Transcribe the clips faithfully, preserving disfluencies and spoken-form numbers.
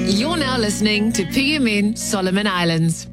You're now listening to P M N Solomon Islands.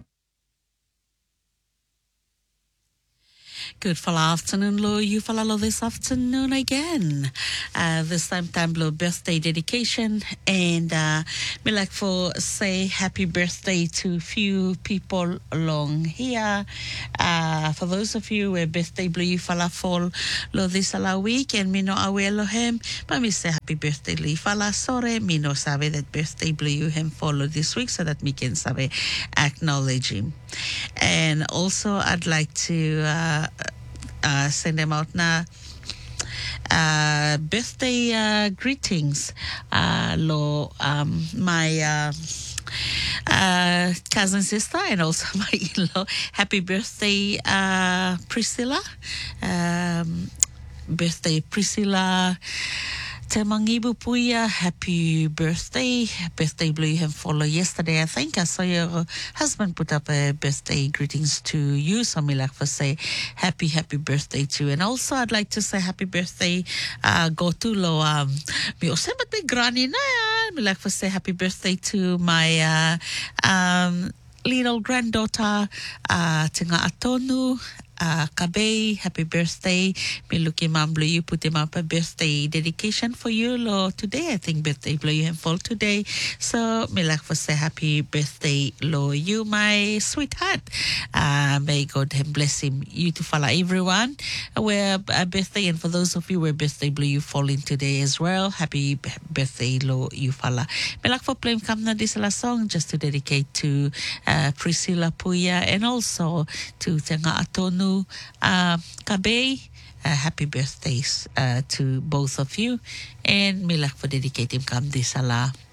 Good fall afternoon, lo. You follow this afternoon again. Uh, this time, time, lo, birthday dedication. And uh, me like for say happy birthday to few people along here. Uh, for those of you where birthday blue you fala fall lo this ala week and me no awe lo him. But me say happy birthday lo fala sorry. Me no sabe that birthday blue you him follow this week so that me can sabe acknowledge him. And also I'd like to uh, uh, send them out now uh, birthday uh, greetings. Uh, lo, um, my uh, uh, cousin sister and also my in-law. Happy birthday, uh, Priscilla. Um, birthday, Priscilla. Temangibu Puya, happy birthday. Birthday blue you have followed yesterday. I think I saw your husband put up a birthday greetings to you. So me like for say happy, happy birthday to you. And also I'd like to say happy birthday uh, go to lo um me also but me granny na me like for say happy birthday to my uh, um little granddaughter uh Tinga Atonu. Uh, Kabe, happy birthday. Me looking mom blue, you put him up a birthday dedication for you, lo. Today, I think birthday blue you have fall today. So, me like for say happy birthday, lo. You, my sweetheart. Uh, may God have bless him. You to follow everyone. Where a birthday, and for those of you where birthday blue you fall in today as well. Happy birthday, lo. You follow. Me like for playing Kamna Disala song just to dedicate to uh, Priscilla Puya and also to Tenga Atonu. Uh, Kabe, uh, happy birthdays uh, to both of you, and me like for dedicating kam di sala